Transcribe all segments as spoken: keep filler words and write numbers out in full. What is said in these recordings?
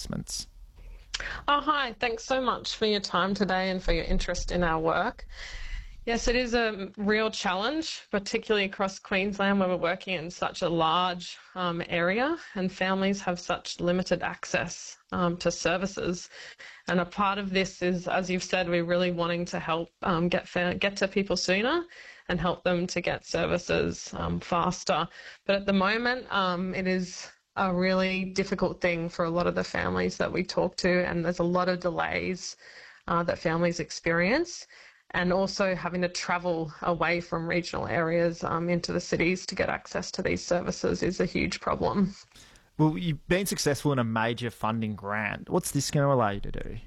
assessments. Oh, hi. Thanks so much for your time today and for your interest in our work. Yes, it is a real challenge, particularly across Queensland where we're working in such a large um, area and families have such limited access um, to services. And a part of this is, as you've said, we're really wanting to help um, get fa- get to people sooner and help them to get services um, faster. But at the moment, um, it is a really difficult thing for a lot of the families that we talk to, and there's a lot of delays uh, that families experience. And also having to travel away from regional areas um, into the cities to get access to these services is a huge problem. Well, you've been successful in a major funding grant. What's this going to allow you to do?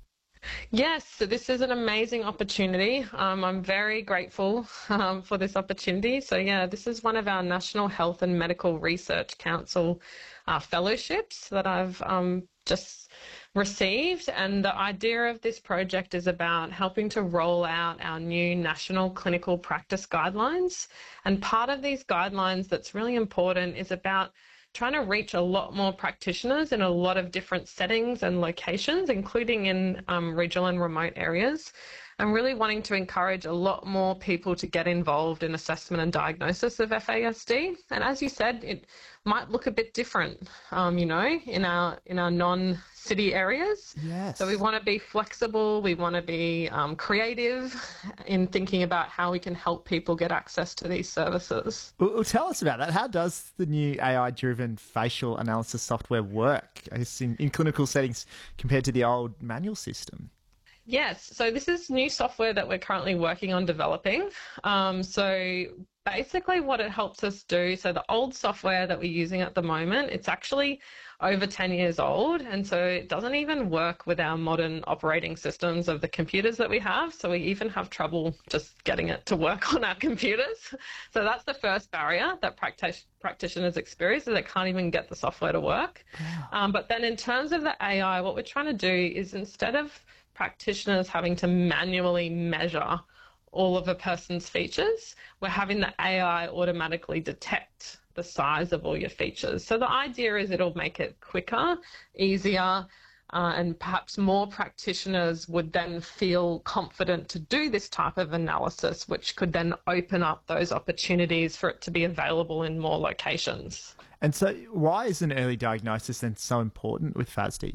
Yes, so this is an amazing opportunity. Um, I'm very grateful um, for this opportunity. So yeah, this is one of our National Health and Medical Research Council uh, fellowships that I've um, just received. And the idea of this project is about helping to roll out our new national clinical practice guidelines. And part of these guidelines that's really important is about trying to reach a lot more practitioners in a lot of different settings and locations, including in um, regional and remote areas. I'm really wanting to encourage a lot more people to get involved in assessment and diagnosis of F A S D. And as you said, it might look a bit different, um, you know, in our in our non-city areas. Yes. So we want to be flexible. We want to be um, creative in thinking about how we can help people get access to these services. Well, well, tell us about that. How does the new A I-driven facial analysis software work, I guess, in, in clinical settings compared to the old manual system? Yes, so this is new software that we're currently working on developing. Um, so basically what it helps us do, so the old software that we're using at the moment, it's actually over ten years old, and so it doesn't even work with our modern operating systems of the computers that we have, so we even have trouble just getting it to work on our computers. So that's the first barrier that practi- practitioners experience, is they can't even get the software to work. Wow. Um, but then in terms of the A I, what we're trying to do is, instead of practitioners having to manually measure all of a person's features, we're having the A I automatically detect the size of all your features. So the idea is it'll make it quicker, easier, uh, and perhaps more practitioners would then feel confident to do this type of analysis, which could then open up those opportunities for it to be available in more locations. And so why is an early diagnosis then so important with F A S D?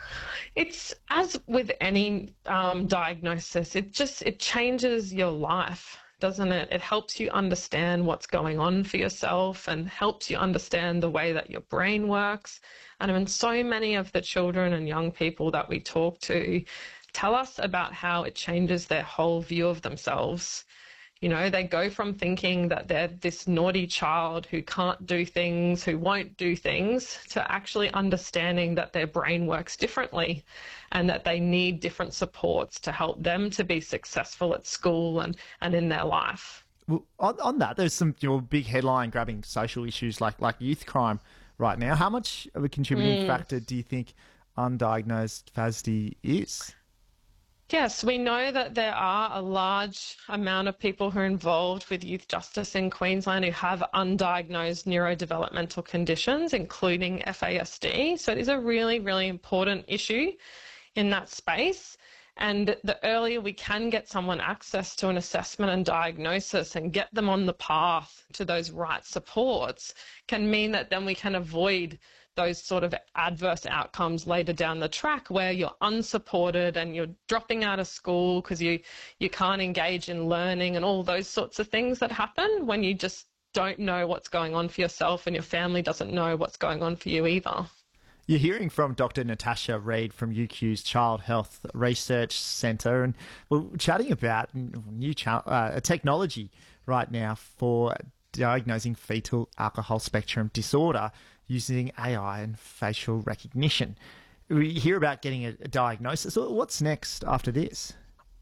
It's, as with any um, diagnosis, it just, it changes your life, doesn't it? It helps you understand what's going on for yourself and helps you understand the way that your brain works. And I mean, so many of the children and young people that we talk to tell us about how it changes their whole view of themselves. You know, they go from thinking that they're this naughty child who can't do things, who won't do things, to actually understanding that their brain works differently and that they need different supports to help them to be successful at school and, and in their life. Well, on, on that, there's some your big headline grabbing social issues like, like youth crime right now. How much of a contributing mm. factor do you think undiagnosed F A S D is? Yes, we know that there are a large amount of people who are involved with youth justice in Queensland who have undiagnosed neurodevelopmental conditions, including F A S D. So it is a really, really important issue in that space. And the earlier we can get someone access to an assessment and diagnosis and get them on the path to those right supports can mean that then we can avoid those sort of adverse outcomes later down the track where you're unsupported and you're dropping out of school because you, you can't engage in learning and all those sorts of things that happen when you just don't know what's going on for yourself and your family doesn't know what's going on for you either. You're hearing from Doctor Natasha Reid from U Q's Child Health Research Centre, and we're chatting about new ch- uh, technology right now for diagnosing fetal alcohol spectrum disorder using A I and facial recognition. We hear about getting a, a diagnosis. What's next after this?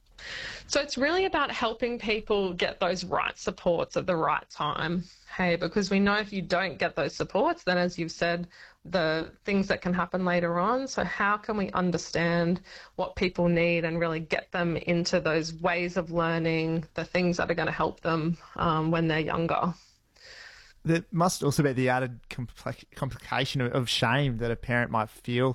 So it's really about helping people get those right supports at the right time, hey, because we know if you don't get those supports, then as you've said, the things that can happen later on. So how can we understand what people need and really get them into those ways of learning, the things that are going to help them um, when they're younger? There must also be the added compl- complication of, of shame that a parent might feel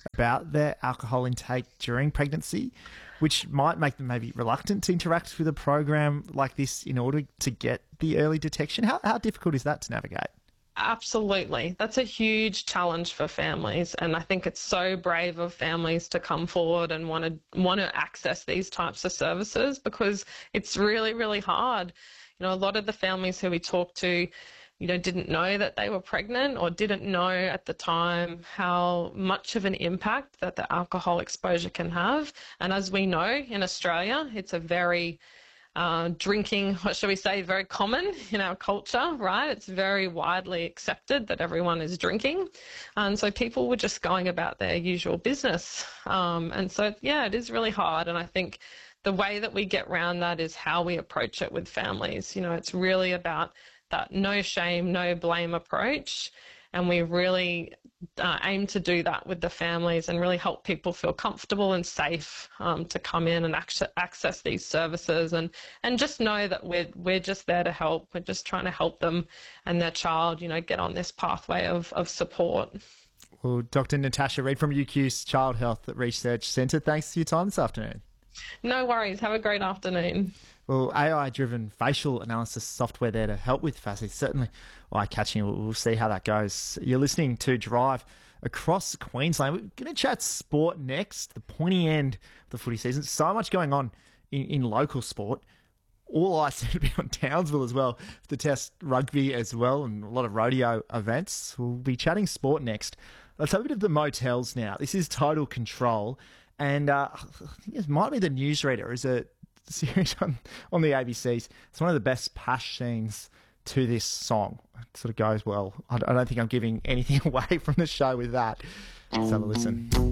about their alcohol intake during pregnancy, which might make them maybe reluctant to interact with a program like this in order to get the early detection? How, how difficult is that to navigate? Absolutely. That's a huge challenge for families. And I think it's so brave of families to come forward and want to want to access these types of services, because it's really, really hard. You know, a lot of the families who we talk to, you know, didn't know that they were pregnant or didn't know at the time how much of an impact that the alcohol exposure can have. And as we know in Australia, it's a very Uh, drinking, what shall we say, very common in our culture, right? It's very widely accepted that everyone is drinking. And so people were just going about their usual business. Um, and so, yeah, it is really hard. And I think the way that we get around that is how we approach it with families. You know, it's really about that no shame, no blame approach. And we really uh, aim to do that with the families and really help people feel comfortable and safe um, to come in and ac- access these services, and, and just know that we're, we're just there to help. We're just trying to help them and their child, you know, get on this pathway of, of support. Well, Doctor Natasha Reid from U Q's Child Health Research Centre, thanks for your time this afternoon. No worries. Have a great afternoon. Well, A I-driven facial analysis software there to help with F A S. It's certainly eye-catching. We'll, we'll see how that goes. You're listening to Drive across Queensland. We're going to chat sport next, the pointy end of the footy season. So much going on in, in local sport. All eyes seem to be on Townsville as well, the Test rugby as well, and a lot of rodeo events. We'll be chatting sport next. Let's have a bit of the motels now. This is Total Control, and uh, I think it might be the Newsreader. Is a series on, on the A B Cs. It's one of the best pash scenes to this song. It sort of goes well. I, I don't think I'm giving anything away from the show with that. Let's have a listen.